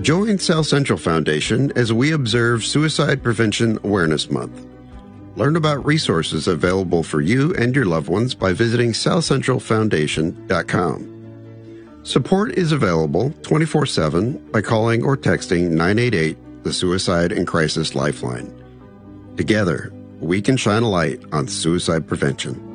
Join South Central Foundation as we observe Suicide Prevention Awareness Month. Learn about resources available for you and your loved ones by visiting southcentralfoundation.com. Support is available 24/7 by calling or texting 988, the Suicide and Crisis Lifeline. Together, we can shine a light on suicide prevention.